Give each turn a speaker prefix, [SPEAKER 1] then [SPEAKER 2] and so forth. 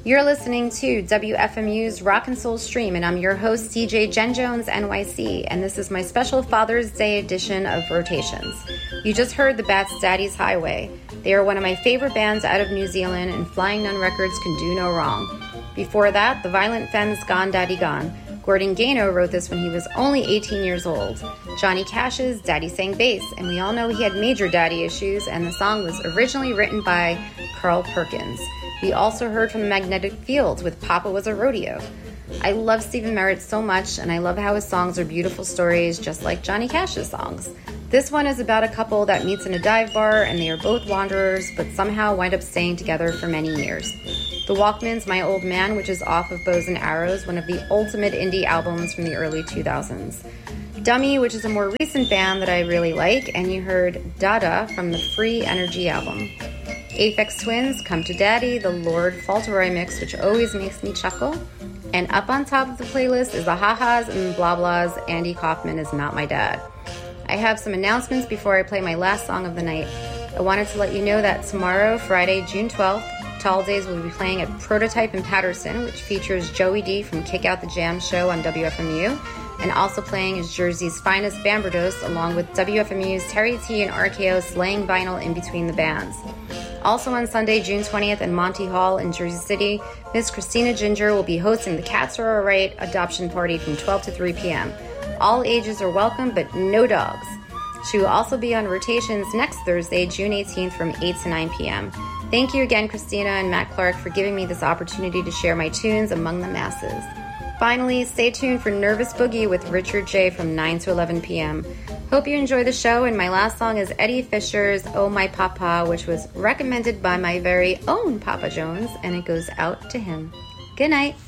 [SPEAKER 1] You're listening to WFMU's Rock and Soul Stream, and I'm your host, DJ Jen Jones, NYC, and this is my special Father's Day edition of Rotations. You just heard the Bats' Daddy's Highway. They are one of my favorite bands out of New Zealand, and Flying Nun Records can do no wrong. Before that, the Violent Femmes' Gone Daddy Gone. Gordon Gano wrote this when he was only 18 years old. Johnny Cash's Daddy Sang Bass, and we all know he had major daddy issues, and the song was originally written by Carl Perkins. We also heard from the Magnetic Fields with Papa Was a Rodeo. I love Stephen Merritt so much, and I love how his songs are beautiful stories, just like Johnny Cash's songs. This one is about a couple that meets in a dive bar, and they are both wanderers, but somehow wind up staying together for many years. The Walkmen's My Old Man, which is off of Bows and Arrows, one of the ultimate indie albums from the early 2000s. Dummy, which is a more recent band that I really like, and you heard Dada from the Free Energy album. Aphex Twins, Come to Daddy, the Lord Fauntleroy mix, which always makes me chuckle. And up on top of the playlist is the Ha-Has and Blah Blah's Andy Kaufman Is Not My Dad. I have some announcements before I play my last song of the night. I wanted to let you know that tomorrow, Friday, June 12th, Tall Days will be playing at Prototype in Patterson, which features Joey D from Kick Out the Jam show on WFMU, and also playing is Jersey's finest Bamberdos, along with WFMU's Terry T and RKO slaying vinyl in between the bands. Also on Sunday, June 20th in Monty Hall in Jersey City, Miss Christina Ginger will be hosting the Cats Are Alright adoption party from 12 to 3 p.m. All ages are welcome, but no dogs. She will also be on Rotations next Thursday, June 18th from 8 to 9 p.m. Thank you again, Christina and Matt Clark, for giving me this opportunity to share my tunes among the masses. Finally, stay tuned for Nervous Boogie with Richard J. from 9 to 11 p.m. Hope you enjoy the show, and my last song is Eddie Fisher's Oh My Papa, which was recommended by my very own Papa Jones, and it goes out to him. Good night.